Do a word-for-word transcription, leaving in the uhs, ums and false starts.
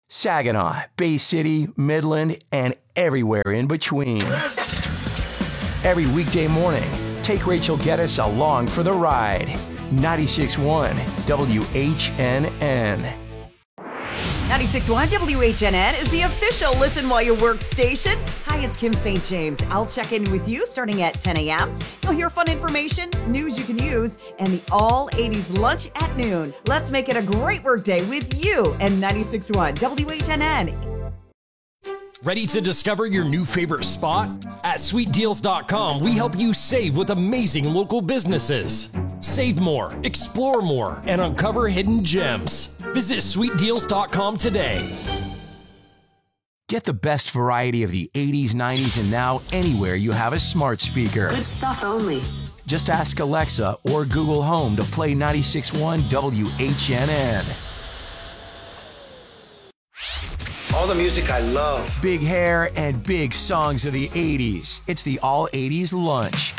Saginaw, Bay City, Midland, and everywhere in between. Every weekday morning, take Rachel Geddes along for the ride. ninety-six point one W H N N. ninety-six point one W H N N is the official Listen While You Work station. Hi, it's Kim Saint James. I'll check in with you starting at ten a.m. You'll hear fun information, news you can use, and the all eighties lunch at noon. Let's make it a great work day with you and ninety-six point one W H N N. Ready to discover your new favorite spot? At sweet deals dot com, we help you save with amazing local businesses. Save more, explore more, and uncover hidden gems. Visit sweet deals dot com today. Get the best variety of the eighties, nineties, and now anywhere you have a smart speaker. Good stuff only. Just ask Alexa or Google Home to play ninety-six point one W H N N. All the music I love. Big hair and big songs of the eighties. It's the All eighties Lunch.